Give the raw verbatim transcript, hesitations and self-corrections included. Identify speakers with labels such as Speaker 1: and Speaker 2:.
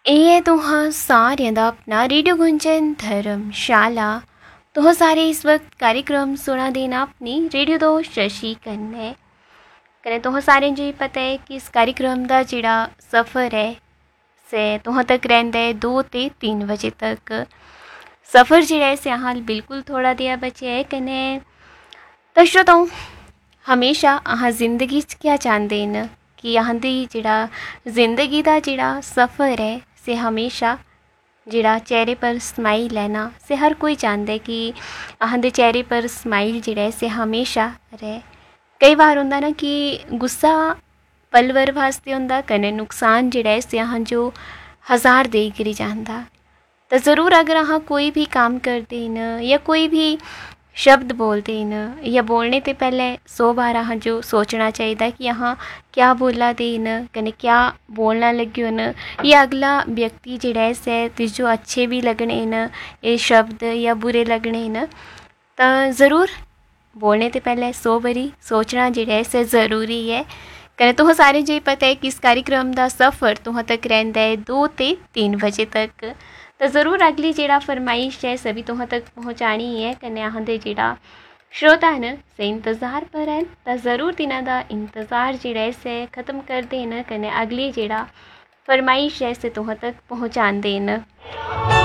Speaker 1: ਇਹ तुहां सारियां दा अपना रेडियो गुंजन धर्मशाला। तुह सारे इस वक्त कार्यक्रम सुना देना अपनी रेडियो दोस्त शशि कन्नै कन्नै तुह सारें जो पता है कि इस कार्यक्रम का जिहड़ा सफ़र है से तुहां तक रहिंदा है दो ते तीन बजे तक। सफ़र जिहड़ा है से हाल बिल्कुल थोड़ा देआ बचे है कन्नै तो श्रोताओ हमेशा अहाँ जिंदगी च क्या चाहते हैं कि अहाँ दी जिहड़ा जिंदगी का जिहड़ा सफ़र है से हमेशा जिहड़ा चेहरे पर स्माइल है ना से हर कोई चाहता है कि अहाँ दे चेहरे पर स्माइल जिहड़ा है से हमेशा रहे। कई बार होंदा ना कि गुस्सा पल भर वास्ते होंदा कन्नै नुकसान जिहड़ा है से अहाँ जो हज़ार दे करी जांदा। तो ज़रूर अगर अहाँ कोई भी काम करते हैं या कोई भी शब्द बोलते हैं या बोलने ते पहले सौ बार अहाँ जो सोचना चाहिए कि अहाँ क्या बोला दे न कन्नै क्या बोलना लगे न या अगला व्यक्ति जिहड़ा है से जो अच्छे भी लगने न ये शब्द या बुरे लगने न तो ज़रूर बोलने ते पहले सौ बारी सोचना जिहड़ा है से ज़रूरी है। कन्नै तुह सारे जो पता है कि इस कार्यक्रम का सफ़र तुहां तक रहिंदा है दो ते तीन बजे तक। तो ज़रूर अगली जिहड़ा फरमाइश है सभी तुहां तक पहुँचानी है कन्नै अहाँ दे जिहड़ा श्रोता न से इंतज़ार पर हैं तो ज़रूर तिन्हां दा इंतज़ार जिहड़ा है से ख़त्म करदे न कन्नै अगली जिहड़ा फरमाइश है से तुहां तक पहुँचांदे न।